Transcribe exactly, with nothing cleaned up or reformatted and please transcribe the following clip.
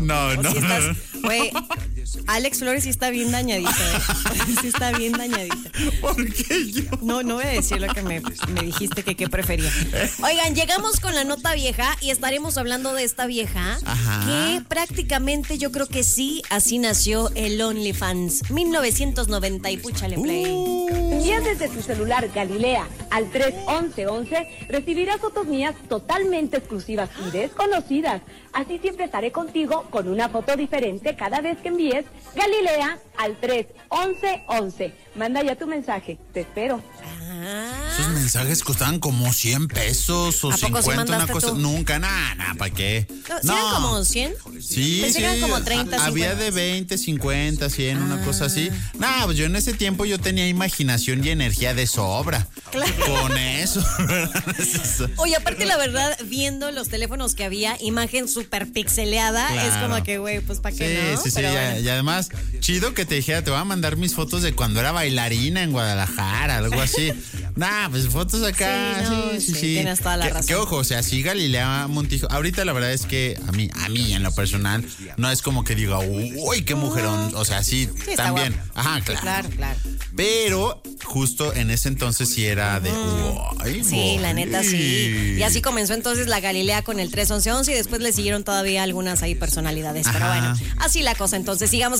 No, no. Si estás, güey, Alex Flores sí está bien dañadita, ¿eh? Sí está bien dañadita. ¿Por qué yo? No, no voy a decir lo que me, me dijiste que qué prefería. Oigan, llegamos con la nota vieja y estaremos hablando de esta vieja. Ajá. Que prácticamente yo creo que sí, así nació el OnlyFans. mil novecientos noventa y púchale play. Uh. Envías desde tu celular Galilea al tres once once, recibirás fotos mías totalmente exclusivas y desconocidas. Así siempre estaré contigo con una foto diferente cada vez que envíes Galilea al tres once once. Manda ya tu mensaje, te espero. Esos mensajes costaban como cien pesos o ¿A poco sí cincuenta, una mandaste cosa. tú? Nunca, nada, nada, ¿para qué? No, ¿sí eran como cien? Sí, Pensé sí. que eran como treinta, a- Había cincuenta. de veinte, cincuenta, cien, Ah. una cosa así. Nada, pues yo en ese tiempo yo tenía imaginación y energía de sobra. Claro. Con eso. Oye, aparte la verdad, viendo los teléfonos que había, imagen súper pixeleada, Claro. es como que, güey, pues ¿para Sí, qué no? sí, sí. Pero Y, bueno. y además, chido que te dijera, te voy a mandar mis fotos de cuando era bailarina en Guadalajara, algo así. Nah, pues fotos acá. Sí, no, Sí, sí, sí, sí. tienes toda la que, razón. que ojo, o sea, sí, Galilea Montijo. Ahorita la verdad es que a mí, a mí en lo personal, no es como que diga, uy, qué mujerón. O sea, sí, Sí, está también. guapo. Ajá, Sí, claro. claro, claro. Pero justo en ese entonces sí era de, uy, Sí, la neta sí. Y así comenzó entonces la Galilea con el tres once once y después le siguieron todavía algunas ahí personalidades. Pero Ajá. bueno, así la cosa. Entonces sigamos